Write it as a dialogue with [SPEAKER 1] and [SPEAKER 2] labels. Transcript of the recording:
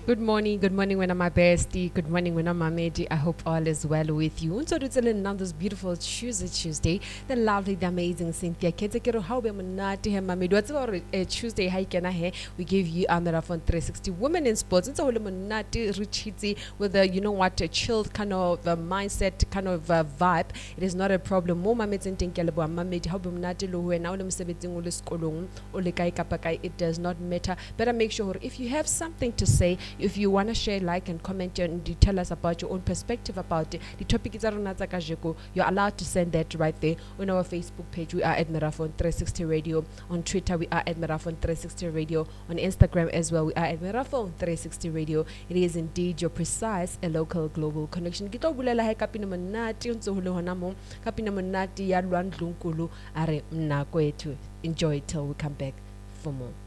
[SPEAKER 1] Good morning, when I'm my bestie. Good morning, when I'm Mamedi. I hope all is well with you. And so it's on this beautiful Tuesday, the lovely, the amazing Cynthia. Kete kero how be monate he Mamedi. What's about Tuesday? Hi can I we give you a marathon 360 women in sports. It's all monate richiti with a a chilled kind of mindset, kind of vibe. It is not a problem. Mo Mamedi and Tinkelebo Mamedi how be monate lo we now them sebeting ulis kolong ulikai kapakai. It does not matter. Better make sure if you have something to say. If you want to share, like, and comment and tell us about your own perspective about it, the topic is you're allowed to send that right there on our Facebook page. We are at Marathon 360 Radio. On Twitter, we are at Marathon 360 Radio. On Instagram as well, we are at Marathon 360 Radio. It is indeed your precise and local global connection. Kito bulela he kapina monati unso hulo honamo kapina monati ya luan lunkulu are mnako etu. Enjoy it till we come back for more.